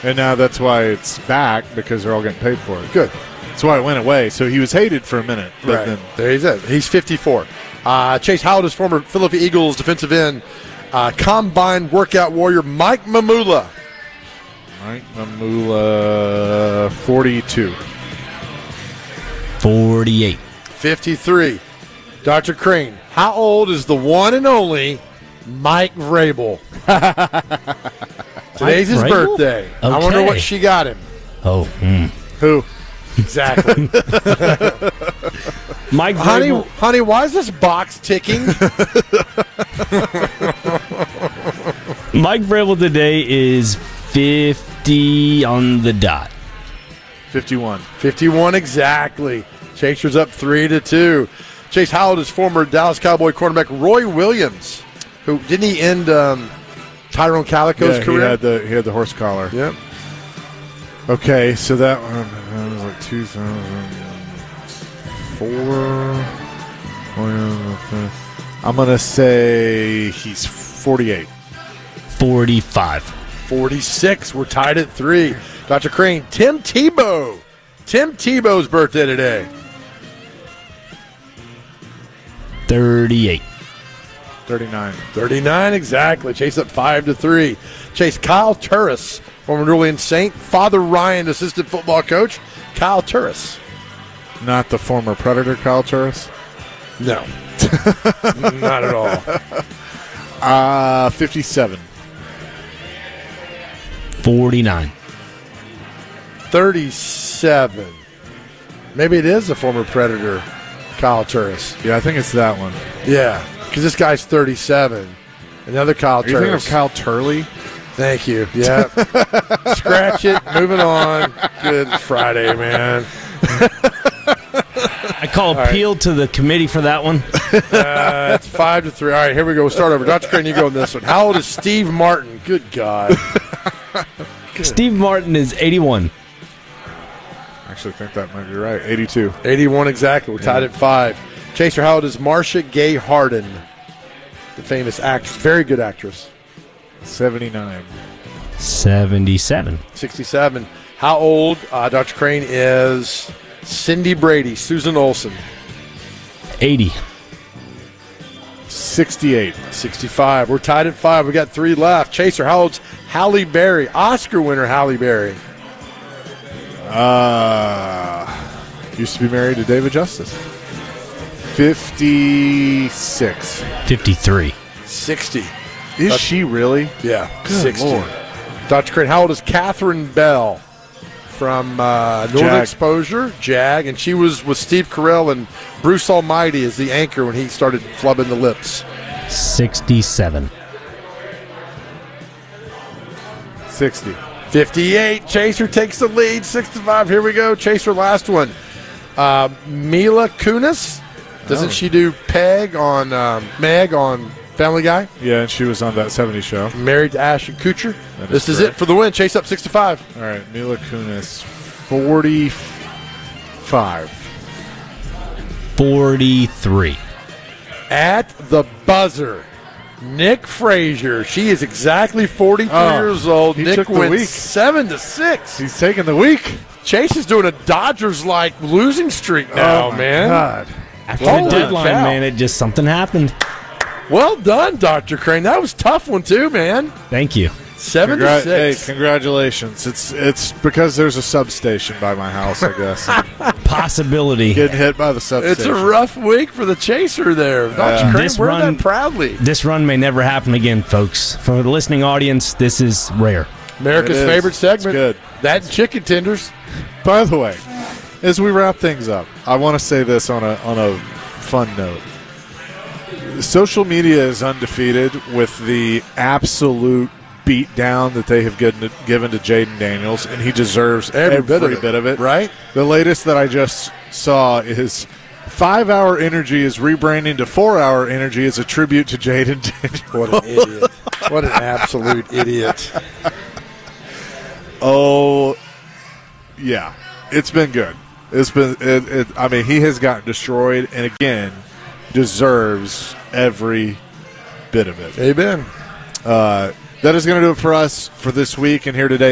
And now that's why it's back, because they're all getting paid for it. Good. That's why it went away. So he was hated for a minute. But Right. then There he is. He's 54. Chase Howard is former Philadelphia Eagles defensive end, combine workout warrior Mike Mamula. Mike Mamula, 42. 48. 53. Dr. Crane, how old is the one and only Mike Vrabel? Today's his Vrabel? birthday. I wonder Okay. what she got him. Oh, Who? Exactly. Mike Vrabel. honey, why is this box ticking? Mike Vrabel today is 50 on the dot. 51. 51 exactly. Chaser's up 3-2. Chase Howard is former Dallas Cowboy cornerback Roy Williams, who didn't he end Tyrone Calico's career? He had the horse collar. Yep. Okay, so that was like 2004. I'm going to say he's 48. 45. 46. We're tied at 3. Dr. Crane, Tim Tebow. Tim Tebow's birthday today. 38. 39. 39 exactly. Chase up 5-3. Chase Kyle Turris, former New Orleans Saint. Father Ryan, assistant football coach. Kyle Turris. Not the former Predator Kyle Turris? No. Not at all. 57. 49. 37. Maybe it is the former Predator, Kyle Turris. Yeah, I think it's that one. Yeah, because this guy's 37. Another Kyle Are you thinking of Turris. Kyle Turley? Thank you. Yeah. Scratch it. Moving on. Good Friday, man. I call appeal to the committee for that one. It's 5-3. All right, here we go. We'll start over. Dr. Crane, you go on this one. How old is Steve Martin? Good God. Steve Martin is 81. I actually think that might be right. 82. 81 exactly. We're tied at 5. Chaser, how old is Marcia Gay Harden? The famous actress. Very good actress. 79. 77. 67. How old, Dr. Crane, is Cindy Brady, Susan Olsen? 80. 68. 65. We're tied at 5. We got 3 left. Chaser, how old's Halle Berry? Oscar winner Halle Berry. Used to be married to David Justice. 56. 53. 60. Is she really? Yeah, Good 60. Lord. Dr. Crane, how old is Catherine Bell from Northern Jag. Exposure? Jag. And she was with Steve Carell and Bruce Almighty as the anchor when he started flubbing the lips. 67. 60. 58. Chaser takes the lead. 65. Here we go. Chaser, last one. Mila Kunis. Doesn't she do Meg on Family Guy? Yeah, and she was on that 70s show. Married to Ashton Kutcher. That This is correct. it for the win. Chase up 65. All right, Mila Kunis, 45. 43. At the buzzer, Nick Frazier. She is exactly 43 years old. he Nick took the wins week. 7-6. He's taking the week. Chase is doing a Dodgers-like losing streak now, my man. God. After Holy the deadline, cow. man, it just something happened. Well done, Dr. Crane. That was a tough one, too, man. Thank you. 7-6. Hey, congratulations. It's because there's a substation by my house, I guess. Possibility. Getting hit by the substation. It's a rough week for the Chaser there. Dr. Crane, This wear run- that proudly. This run may never happen again, folks. For the listening audience, this is rare. America's It is. favorite segment. It's good. That and chicken tenders. By the way, as we wrap things up, I want to say this on a fun note. Social media is undefeated with the absolute beat down that they have given to Jaden Daniels, and he deserves every bit of it. Right? The latest that I just saw is 5 Hour Energy is rebranding to 4 Hour Energy as a tribute to Jaden Daniels. What an idiot. What an absolute idiot. Oh, yeah. It's been good. It's been. I mean, he has gotten destroyed, and again, deserves every bit of it. Amen. That is going to do it for us for this week and here today.